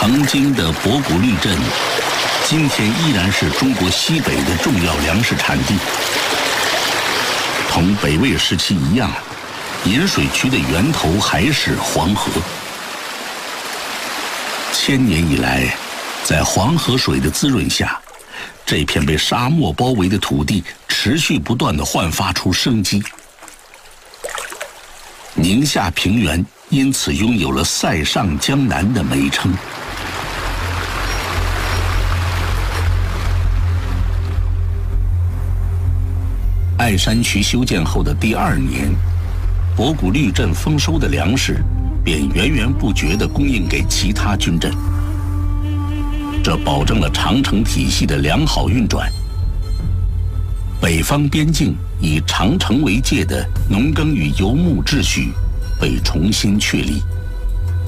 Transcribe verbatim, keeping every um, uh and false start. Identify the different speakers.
Speaker 1: 曾经的博古律镇，今天依然是中国西北的重要粮食产地。同北魏时期一样，引水渠的源头还是黄河。千年以来，在黄河水的滋润下，这片被沙漠包围的土地持续不断地焕发出生机。宁夏平原因此拥有了塞上江南的美称。爱山渠修建后的第二年，博古律镇丰收的粮食便源源不绝地供应给其他军镇，这保证了长城体系的良好运转。北方边境以长城为界的农耕与游牧秩序被重新确立。